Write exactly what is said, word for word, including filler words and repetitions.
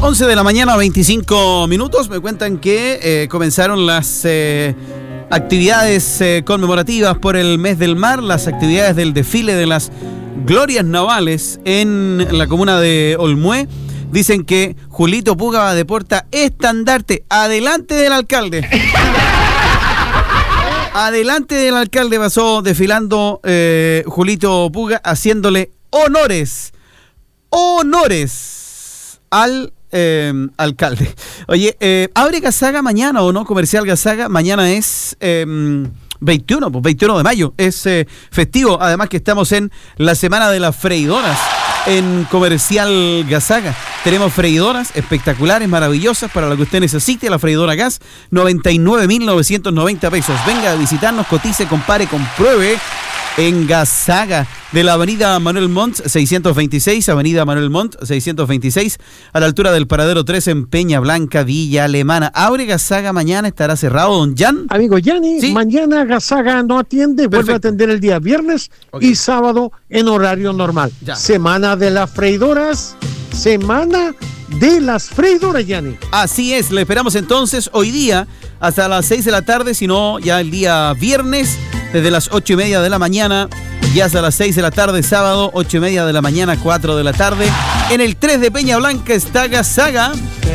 once de la mañana, veinticinco minutos. Me cuentan que eh, comenzaron las eh, actividades eh, conmemorativas por el mes del mar, las actividades del desfile de las glorias navales en la comuna de Olmué. Dicen que Julito Puga deporta estandarte adelante del alcalde. Adelante del alcalde pasó desfilando eh, Julito Puga, haciéndole honores, honores al eh, alcalde. Oye, eh, ¿abre Gasaga mañana o no? Comercial Gasaga, mañana es eh, veintiuno, pues veintiuno de mayo, es eh, festivo, además que estamos en la semana de las freidoras en Comercial Gasaga. Tenemos freidoras espectaculares, maravillosas, para lo que usted necesite. La freidora gas, noventa y nueve mil novecientos noventa pesos. Venga a visitarnos, cotice, compare, compruebe en Gasaga, de la avenida Manuel Montt seiscientos veintiséis, avenida Manuel Montt seiscientos veintiséis, a la altura del paradero tres en Peña Blanca, Villa Alemana. ¿Abre Gasaga mañana? ¿Estará cerrado, don Jan? Amigo Yanni, ¿sí? Mañana Gasaga no atiende, Perfecto. Vuelve a atender el día viernes okay. y sábado en horario normal. Ya. Semana de las freidoras, semana de las freidoras, Yanni. Así es, le esperamos entonces hoy día hasta las seis de la tarde, si no ya el día viernes, desde las ocho y media de la mañana y hasta las seis de la tarde, sábado, ocho y media de la mañana, cuatro de la tarde. En el tres de Peña Blanca está Gasaga.